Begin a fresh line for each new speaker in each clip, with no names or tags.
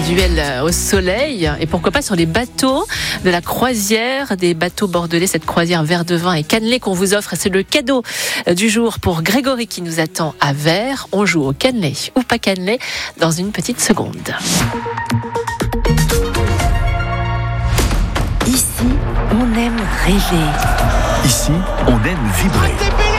duel au soleil et pourquoi pas sur les bateaux de la croisière, des bateaux bordelais, cette croisière verre de vin et cannelé qu'on vous offre. C'est le cadeau du jour pour Grégory qui nous attend à Vers. On joue au cannelé ou pas cannelé dans une petite seconde.
Ici, on aime rêver.
Ici, on aime vibrer.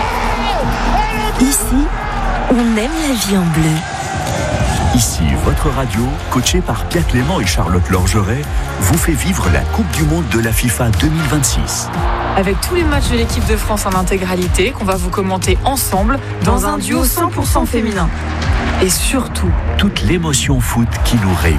Ici, on aime la vie en bleu.
Ici, votre radio, coachée par Pierre Clément et Charlotte Lorgeret, vous fait vivre la Coupe du Monde de la FIFA 2026.
Avec tous les matchs de l'équipe de France en intégralité qu'on va vous commenter ensemble dans un duo 100% féminin. Et surtout,
toute l'émotion foot qui nous réunit.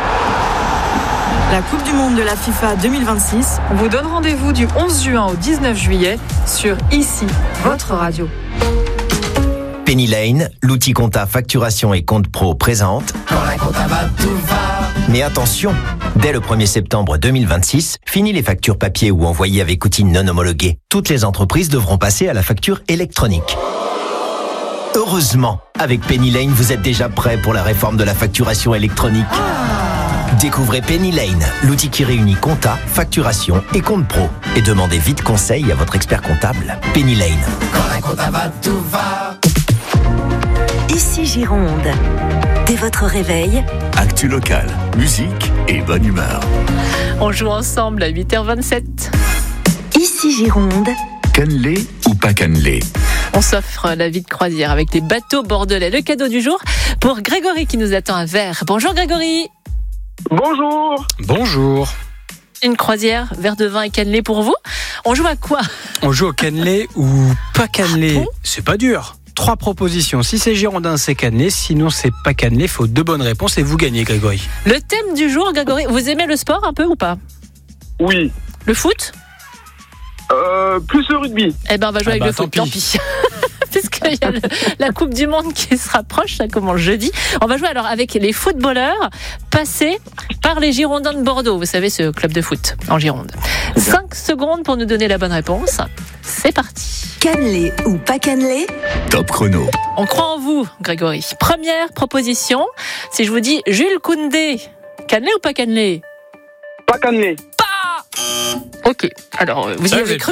la Coupe du Monde de la FIFA 2026, on vous donne rendez-vous du 11 juin au 19 juillet sur Ici, votre radio.
Penny Lane, l'outil compta facturation et compte pro présente.
Quand la compta va, tout va.
Mais attention, dès le 1er septembre 2026, fini les factures papier ou envoyées avec outils non homologués. Toutes les entreprises devront passer à la facture électronique. Heureusement, avec Penny Lane, vous êtes déjà prêt pour la réforme de la facturation électronique. Découvrez Penny Lane, l'outil qui réunit compta, facturation et compte pro. Et demandez vite conseil à votre expert comptable. Penny Lane.
Quand la compta va, tout va.
Ici Gironde. Dès votre réveil,
Actu local, musique et bonne humeur.
On joue ensemble à 8h27.
Ici Gironde.
Cannelé ou pas cannelé?
On s'offre la vie de croisière avec des bateaux bordelais. Le cadeau du jour pour Grégory qui nous attend à Vers. Bonjour Grégory.
Bonjour.
Bonjour.
Une croisière, verre de vin et cannelé pour vous. On joue à quoi?
On joue au cannelé ou pas cannelé.
bon
C'est pas dur. 3 propositions. Si c'est girondin, c'est cannelé. Sinon, c'est pas cannelé. Faut 2 bonnes réponses et vous gagnez, Grégory.
Le thème du jour, Grégory, vous aimez le sport un peu ou pas?
Oui.
Le foot?
Plus le rugby.
Eh ben, on va jouer avec le foot,
tant
tant pis. Puisqu'il y a la Coupe du Monde qui se rapproche, ça commence jeudi. On va jouer alors avec les footballeurs passés par les Girondins de Bordeaux. Vous savez, ce club de foot en Gironde. 5 secondes pour nous donner la bonne réponse. C'est parti.
Cannelé ou pas cannelé?
Top chrono.
On croit en vous, Grégory. Première proposition. Si je vous dis Jules Koundé, cannelé ou pas cannelé?
Pas cannelé.
Ok. Alors, vous y
Ça,
avez
j'ai
cru.